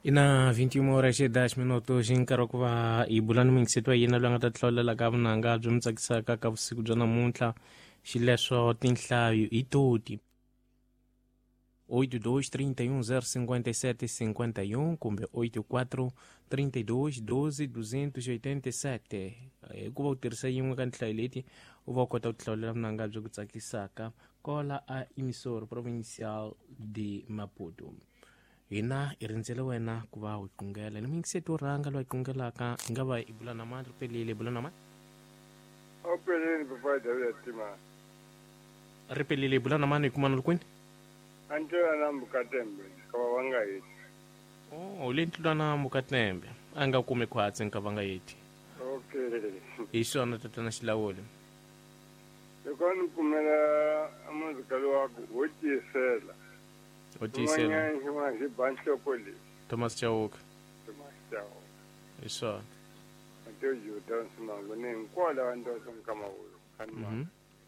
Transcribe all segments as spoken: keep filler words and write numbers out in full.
ina vinte e uma horas e dez minutos hi nkarhi wa ku va hi bula ni muyingiseti wa hina loyi a nga ta hlawulela ka vunanga byi mi tsakisaka ka vusiku bya namuntlha xileswo tinhlayo hi toti oito dois trinta e um zero cinquenta e sete cinquenta e um kumbe oito quatro trinta e dois doze duzentos e oitenta e sete hikuva u tirhisa yin'we ka tinhlayo leti u va u kota ku tihlawulela vunanga byi ku tsakisaka kola a emisori provincial de Maputo. Hina hi rindzele wena ku va u qungela ni muyingiseti wo rhanga loyi a qungelaka hi nga va hi bula na mani ri pelile hi bula na mani a peleni papa David Tima ri pelile hi bula na mani hi kumana lukwini antela na Mbukatembe ka va nga heti oh le ntlwana Mbukatembe a nga kumi khwatsi nka va nga heti okay hi swona tatana xilawule loko ni kumela amuzikali wako wo tiyisela o tiyisela hi bancho poli Thomas Chauke Thomas Chauke hi swona ante juda simango ni nkwala wanto kama huyo kanima mhm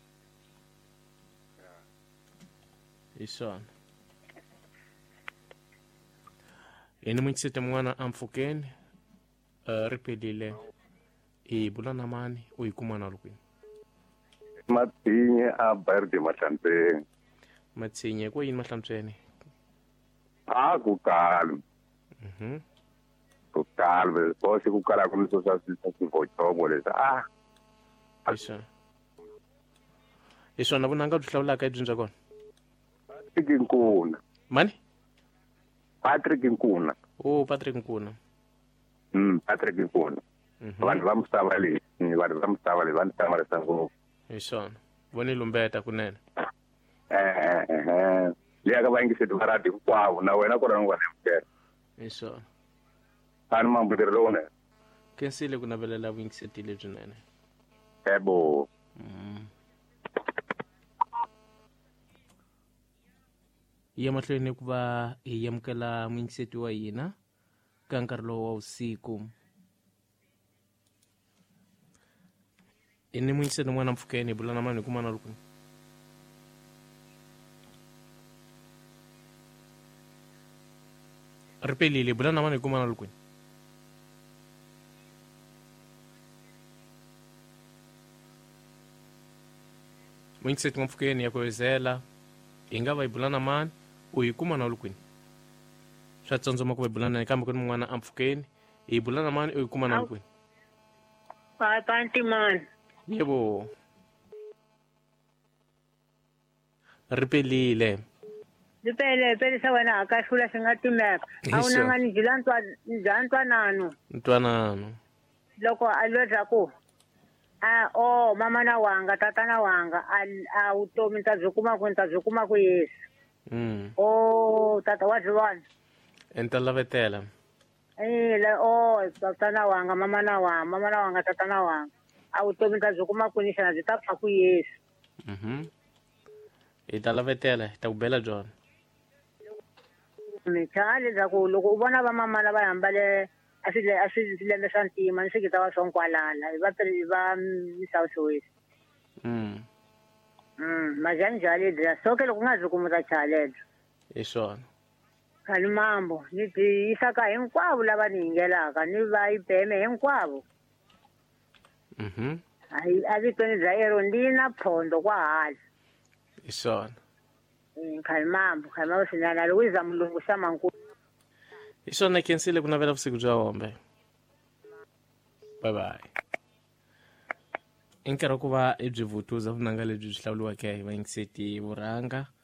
hi swona ene muyingiseti mwana amfukeni uh, ri pelile hi bula na mani u hi kumana lukwini Matsinye a Bayerde Mahlantsweni. Matsinye ku yini Mahlantsweni? Ah ku kala. Mhm. Ku kala, bosi ku kala ku niso sa sivothobo lesa. Ah. Isha. Isha na vunanga byi hlawulaka ebyi bya kona. Patrick Nkuna. Mani? Patrick Nkuna. Oh Patrick Nkuna. Mm, Patrick Nkuna. Mhm. Vanhu va misava leyi, vanhu va misava leyi va ni tamarisa ngopfu. Hi swona voni lumbeta kunene eh eh liya ka vayingiseti va radi hinkwavo na wena ku ri n'wana mukela hi swona a ni mambuteri lowunene kensile ku navelela vuyingiseti lebyinene ebo mm. ya mahlweni ku va hi amukela muyingiseti wa hina ka nkarhi lowu wa vusiku ini muyingiseti n'wana mpfukeni hi bula na mani hi kumana lukwini ri pelile hi bula na mani hi kumana lukwini muyingiseti n'wampfukeni ya kuwezela hi nga va hi bula na mani u hi kumana lukwini swa tsandzoma ku va hi bula na kambe ku ni mun'wana ampfukeni hi bula na mani u hi kumana lukwini Papa Ntimani yebo ri pelile ri pele pele sa wena a ka hlula swi nga timeka a wu nanga ni jila bya ntwanano ntwanano loko a lwedza ku a o mama na wanga tatana wanga a vutomi ta byi kuma ku ta byi kuma ku Yesu mm o tata wa John enta lavetela eh la o tatana wanga mama na wanga mama na wanga tatana wanga a vutomi ta byi kuma ku ni xana byi ta pfa ku Yesu mhm hi ta lavetela hi ta ku bela John ni chale za ku loko u vona va mama lava hambale a swi a swi lembe swa ntima ni swi va swa nkwalala va va South West mm mm majani jale dza so ke loko nga byi kumuta chale hi swona khali mambo ni tiyisa ka hinkwavo lava ni yingelaka ni va yi beme hinkwavo mhm ai a vitoni bya ero ndina phondo kwa hali hi swona khali mambo khali mambo sinana Louisa Mulungu Shamankulu hi swona kensile ku navela vusiku bya hombe bye bye i nkarhi wa ku va i byi vutuza vunanga lebyi byi hlawuliweke hi vayingiseti vurhanga